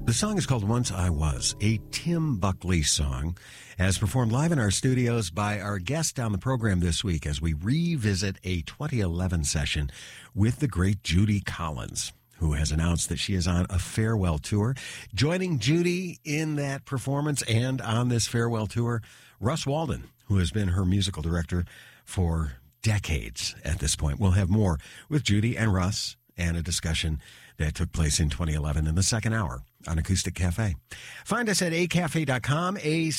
The song is called Once I Was, a Tim Buckley song, as performed live in our studios by our guest on the program this week as we revisit a 2011 session with the great Judy Collins, who has announced that she is on a farewell tour. Joining Judy in that performance and on this farewell tour, Russ Walden, who has been her musical director for decades at this point. We'll have more with Judy and Russ and a discussion that took place in 2011 in the second hour on Acoustic Cafe. Find us at acafe.com,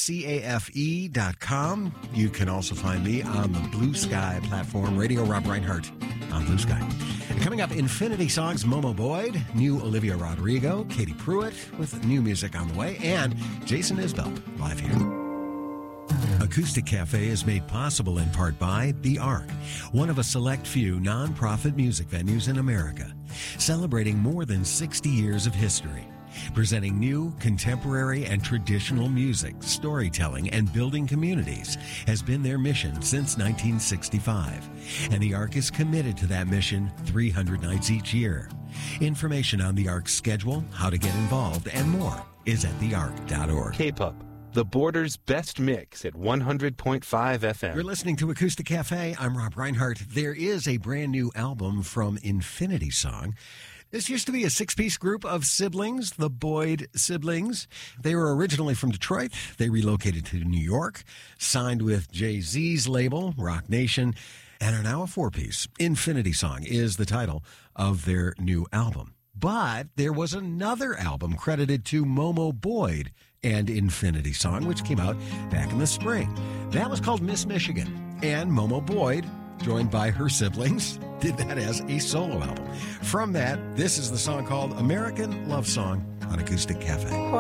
acafe.com. You can also find me on the Blue Sky platform, Radio Rob Reinhardt on Blue Sky. And coming up, Infinity Songs, Momo Boyd, new Olivia Rodrigo, Katie Pruitt with new music on the way, and Jason Isbell live here. Acoustic Cafe is made possible in part by The Ark, one of a select few nonprofit music venues in America, celebrating more than 60 years of history, presenting new, contemporary, and traditional music, storytelling, and building communities has been their mission since 1965, and The Ark is committed to that mission 300 nights each year. Information on The Ark's schedule, how to get involved, and more is at theark.org. K-Pop, the Border's best mix at 100.5 FM. You're listening to Acoustic Cafe. I'm Rob Reinhardt. There is a brand new album from Infinity Song. This used to be a six-piece group of siblings, the Boyd siblings. They were originally from Detroit. They relocated to New York, signed with Jay-Z's label, Rock Nation, and are now a four-piece. Infinity Song is the title of their new album. But there was another album credited to Momo Boyd and Infinity Song, which came out back in the spring. That was called Miss Michigan. And Momo Boyd, joined by her siblings, did that as a solo album. From that, this is the song called American Love Song on Acoustic Cafe.